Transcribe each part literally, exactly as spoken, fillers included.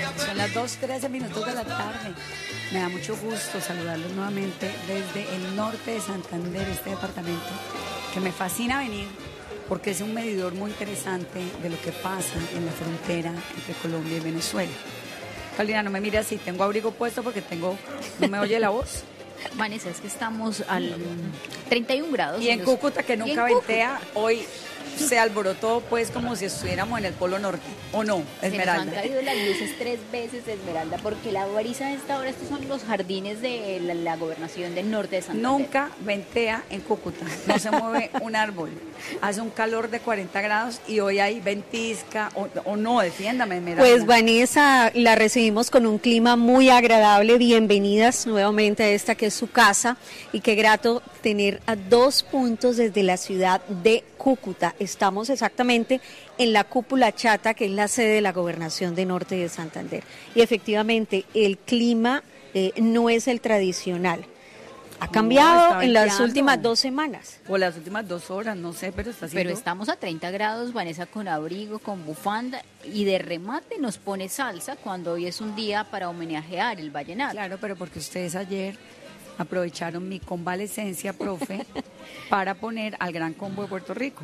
Son las dos trece minutos de la tarde. Me da mucho gusto saludarlos nuevamente desde el norte de Santander, este departamento que me fascina venir porque es un medidor muy interesante de lo que pasa en la frontera entre Colombia y Venezuela. Carolina, no me mire así, tengo abrigo puesto porque tengo, ¿no me oye la voz? Vanessa, es que estamos al treinta y un grados. Y en los... Cúcuta, que nunca ventea, hoy se alborotó pues como si estuviéramos en el Polo Norte, ¿o no, Esmeralda? Se nos han caído las luces tres veces, Esmeralda, porque la brisa de esta hora, estos son los jardines de la, la gobernación del norte de Santander. Nunca ventea en Cúcuta, no se mueve un árbol, hace un calor de cuarenta grados y hoy hay ventisca, o, o no, defiéndame, Esmeralda. Pues Vanessa, la recibimos con un clima muy agradable, bienvenidas nuevamente a esta que es su casa y qué grato tener a dos puntos desde la ciudad de Cúcuta. Estamos exactamente en la Cúpula Chata, que es la sede de la Gobernación de Norte de Santander. Y efectivamente, el clima eh, no es el tradicional. Ha cambiado no, en las últimas dos semanas. O las últimas dos horas, no sé, pero está haciendo... Pero estamos a treinta grados, Vanessa, con abrigo, con bufanda, y de remate nos pone salsa cuando hoy es un día para homenajear el vallenato. Claro, pero porque ustedes ayer aprovecharon mi convalecencia, profe, para poner al Gran Combo de Puerto Rico.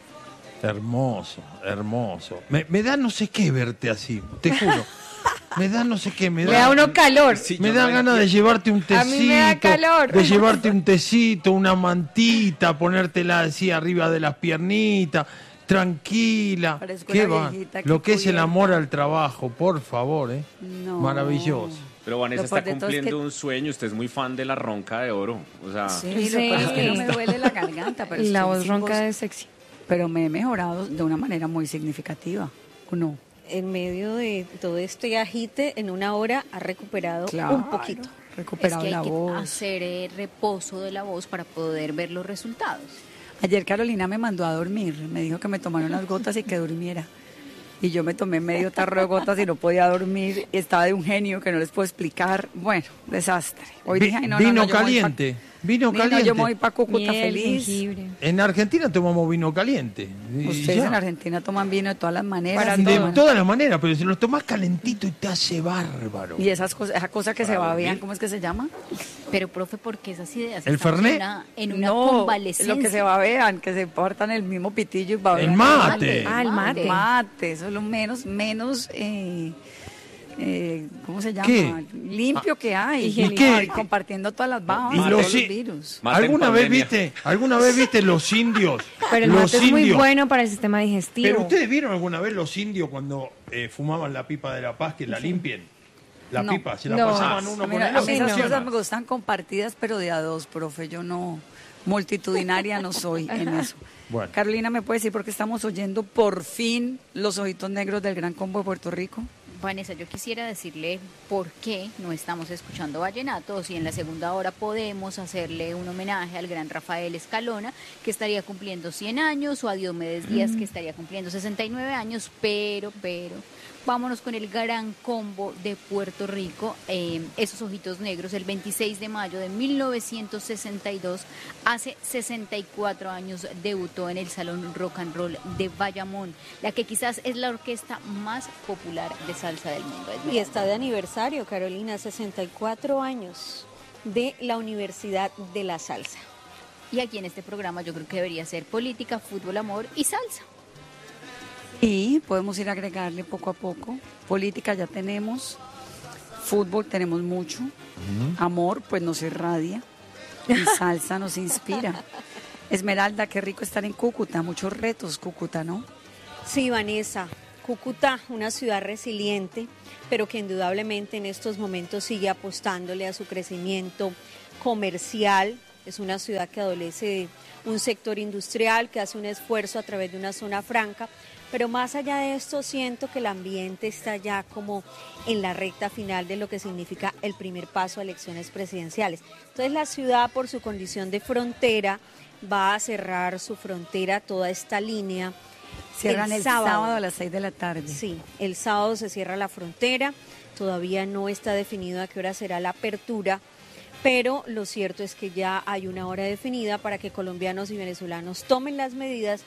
Hermoso, hermoso. Me, me da no sé qué verte así, te juro. Me da no sé qué, me da... Me da uno calor. Sí, me da ganas de llevarte un tecito. A mí me da calor. De llevarte un tecito, una mantita, ponértela así arriba de las piernitas, tranquila. Parezco ¿Qué una va? viejita que Lo que es el cubierta. amor al trabajo, por favor, ¿eh? No. Maravilloso. Pero Vanessa Lo está peor de todo es cumpliendo que- un sueño, usted es muy fan de la ronca de oro. O sea, Sí, Sí. lo que pasa es que no me duele la garganta, pero La estoy voz sin ronca voz. de sexy. Pero me he mejorado de una manera muy significativa, ¿o no? En medio de todo este agite, en una hora ha recuperado Claro. un poquito. Es Recuperado que la hay que voz. hacer eh, reposo de la voz para poder ver los resultados. Ayer Carolina me mandó a dormir, me dijo que me tomara unas gotas y que durmiera. Y yo me tomé medio tarro de gotas y no podía dormir. Y estaba de un genio que no les puedo explicar. Bueno, desastre. Hoy Vi- dije, ay, no, no, vino no, yo me voy caliente, pa- vino Vino, caliente. yo me voy para Cúcuta Miel, feliz. jengibre. En Argentina tomamos vino caliente. y Ustedes ya. en Argentina toman vino de todas las maneras. Para y De toman- todas las maneras, pero si lo tomás calentito y te hace bárbaro. Y esas cosas, esa cosa que se Para babean, dormir. ¿cómo es que se llama? Pero, profe, ¿por qué esas ideas? ¿El Estamos Fernet? En una, en una No, convalecencia. lo que se babean, que se portan el mismo pitillo y babean. El mate. Ah, el mate. Mate, eso es lo menos, menos, eh, eh, ¿cómo se llama? ¿Qué? Limpio que hay. ¿Y qué? Ay, compartiendo todas las babas, Y todos los los i- virus. Mate en ¿Alguna vez pandemia. viste, alguna vez viste los indios? Pero el los mate es muy indios. bueno para el sistema digestivo. Pero ustedes vieron alguna vez los indios cuando eh, fumaban la pipa de la paz que la limpien. La No. pipa, se la No. pasaban uno A con mí, el a mí otro. esas no. cosas me gustan compartidas, pero de a dos, profe. Yo no, multitudinaria no soy en eso. Bueno. Carolina, ¿me puede decir por qué estamos oyendo por fin los ojitos negros del Gran Combo de Puerto Rico? Vanessa, yo quisiera decirle por qué no estamos escuchando vallenato, si en la segunda hora podemos hacerle un homenaje al gran Rafael Escalona, que estaría cumpliendo cien años, o a Diomedes Díaz, que estaría cumpliendo sesenta y nueve años, pero, pero, vámonos con el Gran Combo de Puerto Rico, eh, esos ojitos negros, el veintiséis de mayo de mil novecientos sesenta y dos, hace sesenta y cuatro años debutó en el Salón Rock and Roll de Bayamón, la que quizás es la orquesta más popular de salsa del mundo. Y está de aniversario, Carolina, sesenta y cuatro años de la Universidad de la Salsa. Y aquí en este programa yo creo que debería ser política, fútbol, amor y salsa. Y podemos ir a agregarle poco a poco. Política ya tenemos, fútbol tenemos mucho, amor pues nos irradia y salsa nos inspira. Esmeralda, qué rico estar en Cúcuta, muchos retos Cúcuta, ¿no? Sí, Vanessa, Cúcuta, una ciudad resiliente, pero que indudablemente en estos momentos sigue apostándole a su crecimiento comercial. Es una ciudad que adolece de un sector industrial, que hace un esfuerzo a través de una zona franca, pero más allá de esto siento que el ambiente está ya como en la recta final de lo que significa el primer paso a elecciones presidenciales. Entonces la ciudad, por su condición de frontera, va a cerrar su frontera, toda esta línea. Cierran el, sábado. a las seis de la tarde. Sí, el sábado se cierra la frontera, todavía no está definido a qué hora será la apertura, pero lo cierto es que ya hay una hora definida para que colombianos y venezolanos tomen las medidas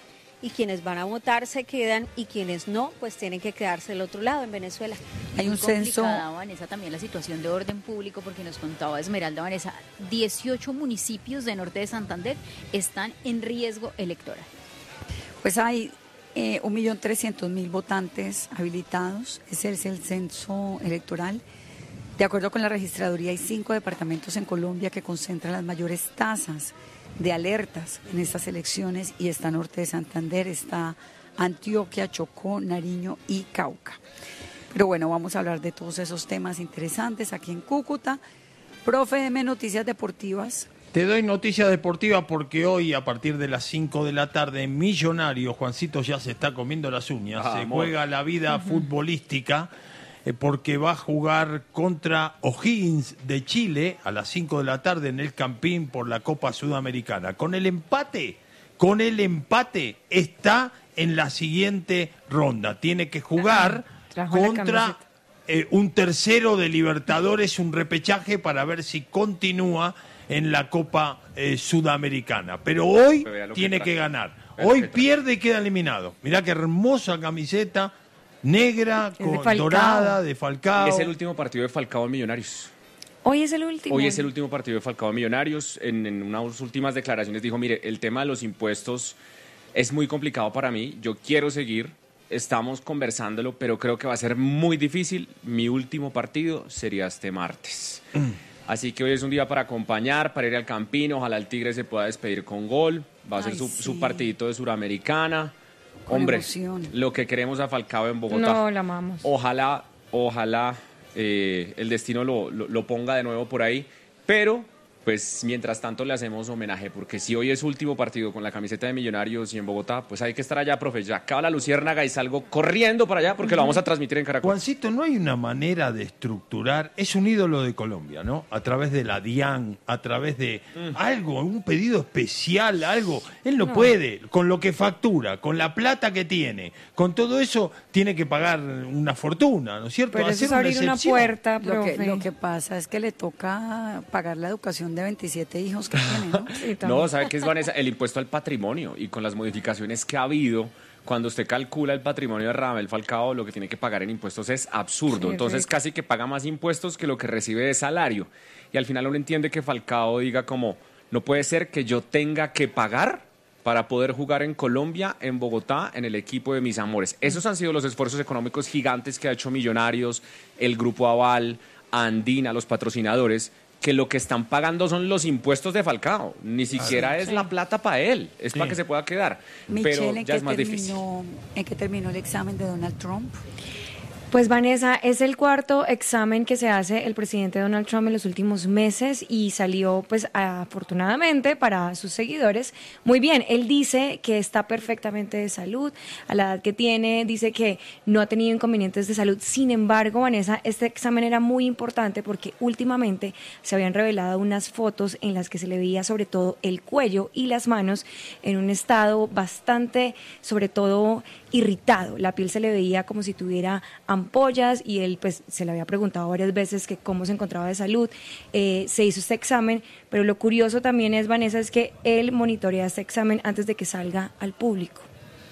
y quienes van a votar se quedan y quienes no, pues tienen que quedarse del otro lado en Venezuela. Hay un Muy censo. complicada, Vanessa, también la situación de orden público, porque nos contaba Esmeralda, Vanessa, dieciocho municipios de norte de Santander están en riesgo electoral. Pues hay eh, un millón trescientos mil votantes habilitados, ese es el censo electoral. De acuerdo con la registraduría, hay cinco departamentos en Colombia que concentran las mayores tasas de alertas en estas elecciones, y está Norte de Santander, está Antioquia, Chocó, Nariño y Cauca. Pero bueno, vamos a hablar de todos esos temas interesantes aquí en Cúcuta. Profe, deme noticias deportivas. Te doy noticia deportiva porque hoy a partir de las cinco de la tarde en Millonario, Juancito ya se está comiendo las uñas, Ah, se amor. juega la vida futbolística eh, porque va a jugar contra O'Higgins de Chile a las cinco de la tarde en el Campín por la Copa Sudamericana. Con el empate, con el empate está en la siguiente ronda. Tiene que jugar Trajo la contra camiseta. eh, un tercero de Libertadores, un repechaje para ver si continúa en la Copa eh, Sudamericana. Pero hoy Pero vea lo que tiene trae. que ganar. Vea lo Hoy que trae. pierde y queda eliminado. Mirá qué hermosa camiseta, negra, Es de con, Falcao. dorada, de Falcao. Es el último partido de Falcao en Millonarios. Hoy es el último. Hoy es el último partido de Falcao en Millonarios. En, en unas últimas declaraciones dijo, mire, el tema de los impuestos es muy complicado para mí. Yo quiero seguir, estamos conversándolo, pero creo que va a ser muy difícil. Mi último partido sería este martes. Así que hoy es un día para acompañar, para ir al Campín. Ojalá el Tigre se pueda despedir con gol. Va a ser Ay, su, sí. su partidito de Suramericana. Con Hombre, emoción. lo que queremos a Falcao en Bogotá. No, la amamos. Ojalá, ojalá eh, el destino lo, lo, lo ponga de nuevo por ahí. Pero, pues, mientras tanto le hacemos homenaje, porque si hoy es su último partido con la camiseta de Millonarios y en Bogotá, pues hay que estar allá, profe. Ya acaba la Luciérnaga y salgo corriendo para allá porque lo vamos a transmitir en Caracol. Juancito, no hay una manera de estructurar, es un ídolo de Colombia, ¿no? A través de la DIAN, a través de algo, un pedido especial, algo. Él no, puede, con lo que factura, con la plata que tiene, con todo eso tiene que pagar una fortuna, ¿no es cierto? Pero eso Hacer es abrir una excepción. puerta, Lo que, profe. lo que pasa es que le toca pagar la educación de veintisiete hijos que tiene, ¿no? Sí, también. No, ¿sabe qué es, Vanessa? El impuesto al patrimonio y con las modificaciones que ha habido, cuando usted calcula el patrimonio de Radamel Falcao, lo que tiene que pagar en impuestos es absurdo. Sí, Entonces rico. casi que paga más impuestos que lo que recibe de salario. Y al final uno entiende que Falcao diga como, no puede ser que yo tenga que pagar para poder jugar en Colombia, en Bogotá, en el equipo de mis amores. Esos han sido los esfuerzos económicos gigantes que ha hecho Millonarios, el Grupo Aval, Andina, los patrocinadores, que lo que están pagando son los impuestos de Falcao. Ni siquiera es la plata para él, es Sí. para que se pueda quedar. Michelle, Pero ¿en ya qué, es más difícil. terminó, ¿en qué terminó el examen de Donald Trump? Pues Vanessa, es el cuarto examen que se hace el presidente Donald Trump en los últimos meses y salió, pues afortunadamente para sus seguidores, muy bien. Él dice que está perfectamente de salud, a la edad que tiene, dice que no ha tenido inconvenientes de salud. Sin embargo, Vanessa, este examen era muy importante porque últimamente se habían revelado unas fotos en las que se le veía sobre todo el cuello y las manos en un estado bastante, sobre todo, irritado. La piel se le veía como si tuviera ampollas y él pues se le había preguntado varias veces que cómo se encontraba de salud. Eh, se hizo este examen, pero lo curioso también es, Vanessa, es que él monitorea este examen antes de que salga al público.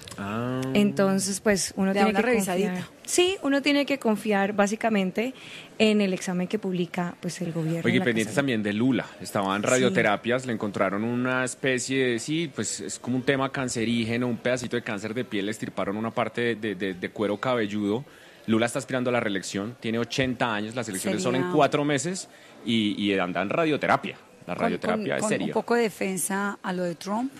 Ah. Entonces, pues uno Le da tiene una que revisadita. confiar. Sí, uno tiene que confiar básicamente en el examen que publica pues el gobierno. Oye, en la pendientes Casa también de Lula. Estaba en Sí. radioterapias, le encontraron una especie de, sí, pues es como un tema cancerígeno, un pedacito de cáncer de piel, le estirparon una parte de, de- de cuero cabelludo. Lula está aspirando a la reelección, tiene ochenta años, las elecciones son en Sería- cuatro meses y, y anda en radioterapia. La Con- radioterapia con, es con seria. un poco de defensa a lo de Trump.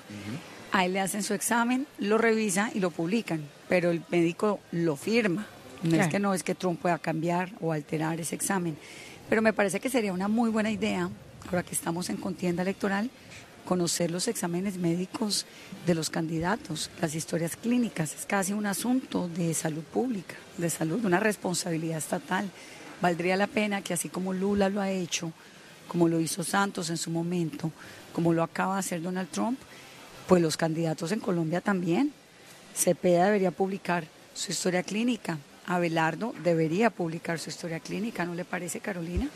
A él le hacen su examen, lo revisan y lo publican, pero el médico lo firma. No es Claro. que no es que Trump pueda cambiar o alterar ese examen. Pero me parece que sería una muy buena idea, ahora que estamos en contienda electoral, conocer los exámenes médicos de los candidatos, las historias clínicas. Es casi un asunto de salud pública, de salud, una responsabilidad estatal. Valdría la pena que así como Lula lo ha hecho, como lo hizo Santos en su momento, como lo acaba de hacer Donald Trump, pues los candidatos en Colombia también. Cepeda debería publicar su historia clínica. Abelardo debería publicar su historia clínica, ¿no le parece, Carolina?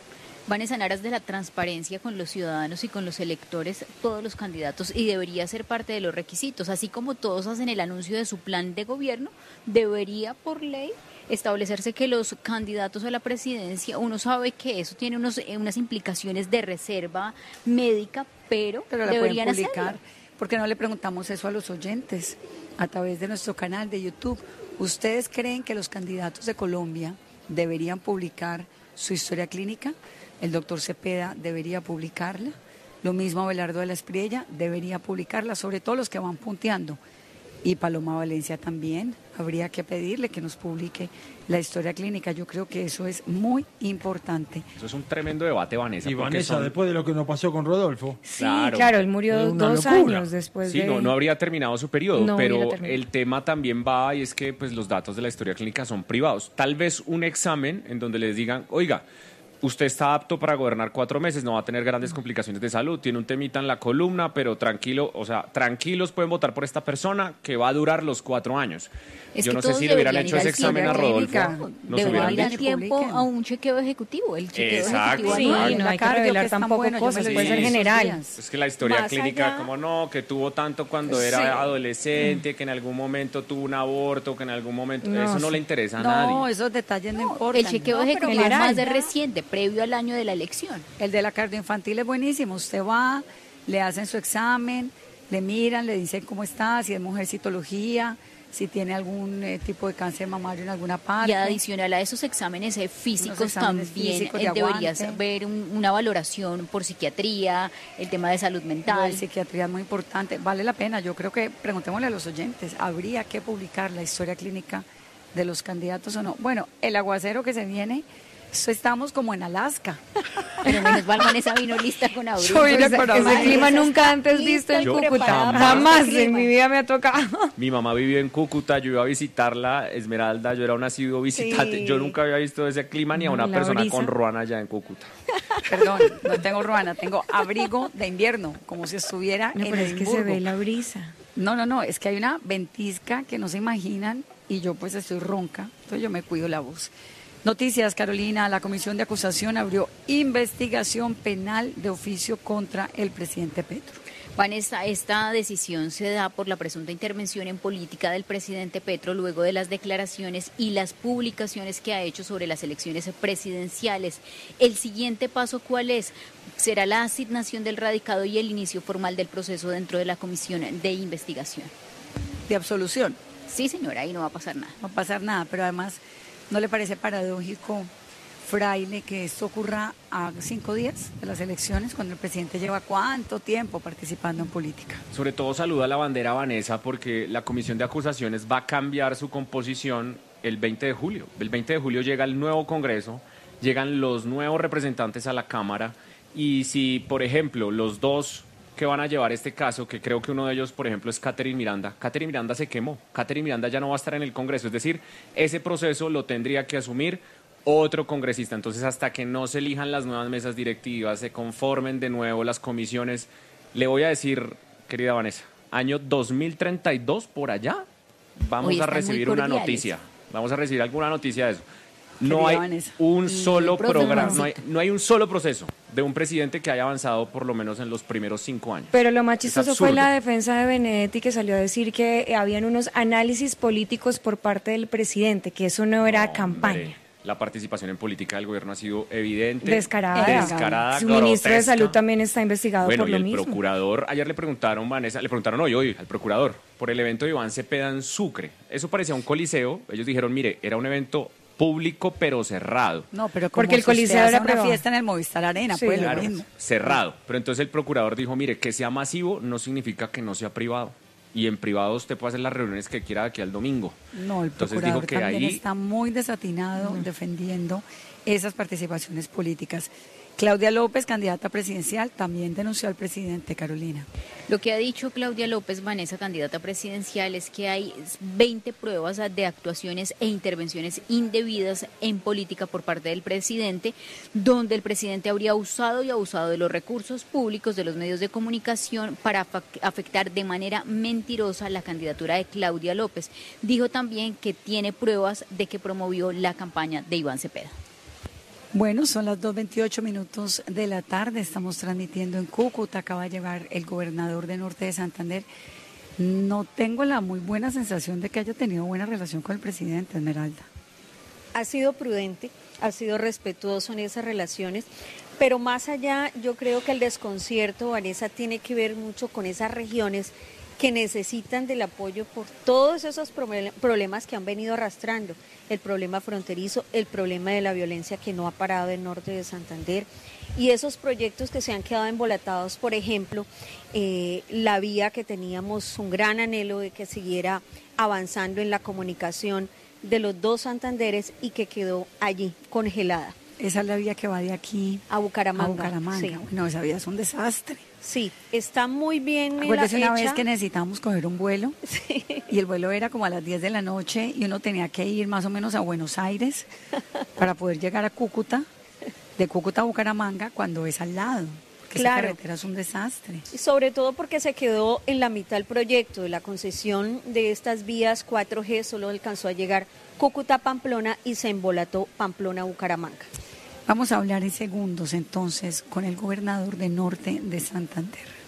Vanessa, en aras de la transparencia con los ciudadanos y con los electores, todos los candidatos, y debería ser parte de los requisitos, así como todos hacen el anuncio de su plan de gobierno, debería por ley establecerse que los candidatos a la presidencia, uno sabe que eso tiene unos, eh, unas implicaciones de reserva médica, pero, pero la deberían pueden publicar. hacerlo. ¿Por qué no le preguntamos eso a los oyentes a través de nuestro canal de YouTube? ¿Ustedes creen que los candidatos de Colombia deberían publicar su historia clínica? El doctor Cepeda debería publicarla. Lo mismo Abelardo de la Espriella debería publicarla, sobre todo los que van punteando. Y Paloma Valencia también. Habría que pedirle que nos publique la historia clínica. Yo creo que eso es muy importante. Eso es un tremendo debate, Vanessa. Y porque Vanessa, son- después de lo que nos pasó con Rodolfo. Sí, Claro. claro, él murió Es una dos locura. años después Sí, de... no, no habría terminado su periodo, No hubiera pero terminado. el tema también va y es que pues los datos de la historia clínica son privados. Tal vez un examen en donde les digan, oiga, usted está apto para gobernar cuatro meses, no va a tener grandes complicaciones de salud, tiene un temita en la columna, pero tranquilo, o sea, tranquilos pueden votar por esta persona que va a durar los cuatro años. Es Yo que no sé todos si le hubieran deberían hecho ir ese al examen a clínica. Rodolfo, nos Deberían hubieran ir a dicho. tiempo Publiquen. a un chequeo ejecutivo. El chequeo Exacto. ejecutivo Sí, anual. no La hay que cardio, revelar que es tan tampoco bueno, yo me cosas, lo puede hice ser esos general. días. Es que la historia Más clínica, allá- como no, que tuvo tanto cuando era Sí. adolescente, que en algún momento tuvo un aborto, que en algún momento... No, eso no sí. le interesa a No, nadie. esos detalles no, importan. El chequeo No, pero ejecutivo es general, más de ya. reciente, previo al año de la elección. El de la cardioinfantil es buenísimo. Usted va, le hacen su examen, le miran, le dicen cómo está, si es mujer, citología, si tiene algún eh, tipo de cáncer mamario en alguna parte. Y adicional a esos exámenes eh, físicos Unos exámenes también físicos eh, de deberías aguante. ver un- una valoración por psiquiatría, el tema de salud Lo mental. de psiquiatría es muy importante. Vale la pena. Yo creo que, preguntémosle a los oyentes, ¿habría que publicar la historia clínica de los candidatos o no? Bueno, el aguacero que se viene, eso estamos como en Alaska. Pero menos mal Vanessa vino lista con abrigo. Yo vine Ese, con ese abrigo. clima Vanessa nunca está antes lista visto en y Cúcuta. preparada para Jamás este en clima. mi vida me ha tocado. Mi mamá vivió en Cúcuta, yo iba a visitarla, Esmeralda, yo era un asiduo visitante. Sí. Yo nunca había visto ese clima ni a No, una la persona brisa. con ruana allá en Cúcuta. Perdón, no tengo ruana, tengo abrigo de invierno, como si estuviera No, en pero es que se Edimburgo. ve la brisa. No, no, no, es que hay una ventisca que no se imaginan y yo pues estoy ronca, entonces yo me cuido la voz. Noticias, Carolina, la Comisión de Acusación abrió investigación penal de oficio contra el presidente Petro. Vanessa, esta decisión se da por la presunta intervención en política del presidente Petro luego de las declaraciones y las publicaciones que ha hecho sobre las elecciones presidenciales. ¿El siguiente paso cuál es? Será la asignación del radicado y el inicio formal del proceso dentro de la comisión de investigación. De absolución, Sí, señora, ahí no va a pasar nada. no va a pasar nada, pero además, ¿no le parece paradójico, Fraile, que esto ocurra a cinco días de las elecciones, cuando el presidente lleva cuánto tiempo participando en política? Sobre todo saluda la bandera Vanessa porque la comisión de acusaciones va a cambiar su composición el veinte de julio. El veinte de julio llega el nuevo Congreso, llegan los nuevos representantes a la Cámara y si, por ejemplo, los dos que van a llevar este caso, que creo que uno de ellos, por ejemplo, es Catherine Miranda. Catherine Miranda se quemó. Catherine Miranda ya no va a estar en el Congreso. Es decir, ese proceso lo tendría que asumir otro congresista. Entonces, hasta que no se elijan las nuevas mesas directivas, se conformen de nuevo las comisiones, le voy a decir, querida Vanessa, año dos mil treinta y dos por allá, vamos Hoy a están muy recibir una cordiales. noticia. Vamos a recibir alguna noticia de eso. No Querida hay Vanessa. un Y solo el profe programa, no hay, Juancito. no hay un solo proceso de un presidente que haya avanzado por lo menos en los primeros cinco años. Pero lo más Es chistoso fue absurdo. la defensa de Benedetti, que salió a decir que eh, habían unos análisis políticos por parte del presidente, que eso no era campaña. Hombre, la participación en política del gobierno ha sido evidente. Descarada. Descarada, Su ministro de grotesca. Salud también está investigado Bueno, por y lo el mismo. procurador, ayer le preguntaron, Vanessa, le preguntaron hoy, hoy, al procurador, por el evento de Iván Cepeda en Sucre. Eso parecía un coliseo. Ellos dijeron, mire, era un evento público pero cerrado. No, pero como Porque el si usted Coliseo hace era una privado. fiesta en el Movistar Arena, Sí, pues claro. lo mismo. Cerrado. Pero entonces el procurador dijo, mire, que sea masivo no significa que no sea privado. Y en privado usted puede hacer las reuniones que quiera de aquí al domingo. No, el Entonces procurador dijo que también ahí- está muy desatinado defendiendo esas participaciones políticas. Claudia López, candidata presidencial, también denunció al presidente, Carolina. Lo que ha dicho Claudia López, Vanessa, candidata presidencial, es que hay veinte pruebas de actuaciones e intervenciones indebidas en política por parte del presidente, donde el presidente habría usado y abusado de los recursos públicos, de los medios de comunicación, para afa- afectar de manera mentirosa la candidatura de Claudia López. Dijo también que tiene pruebas de que promovió la campaña de Iván Cepeda. Bueno, son las dos veintiocho minutos de la tarde, estamos transmitiendo en Cúcuta, acaba de llegar el gobernador de Norte de Santander. No tengo la muy buena sensación de que haya tenido buena relación con el presidente, Esmeralda. Ha sido prudente, ha sido respetuoso en esas relaciones, pero más allá yo creo que el desconcierto, Vanessa, tiene que ver mucho con esas regiones que necesitan del apoyo por todos esos problemas que han venido arrastrando, el problema fronterizo, el problema de la violencia que no ha parado en Norte de Santander y esos proyectos que se han quedado embolatados, por ejemplo, eh, la vía que teníamos un gran anhelo de que siguiera avanzando en la comunicación de los dos Santanderes y que quedó allí congelada. Esa es la vía que va de aquí a Bucaramanga. A Bucaramanga. Sí. Bueno, esa vía es un desastre. Sí, está muy bien. Acuérdese una hecha. vez que necesitábamos coger un vuelo sí. y el vuelo era como a las diez de la noche y uno tenía que ir más o menos a Buenos Aires para poder llegar a Cúcuta, de Cúcuta a Bucaramanga, cuando es al lado. Porque claro. Esa carretera es un desastre. Y sobre todo porque se quedó en la mitad el proyecto de la concesión de estas vías cuatro G, solo alcanzó a llegar Cúcuta-Pamplona y se embolató Pamplona-Bucaramanga. Vamos a hablar en segundos entonces con el gobernador de Norte de Santander.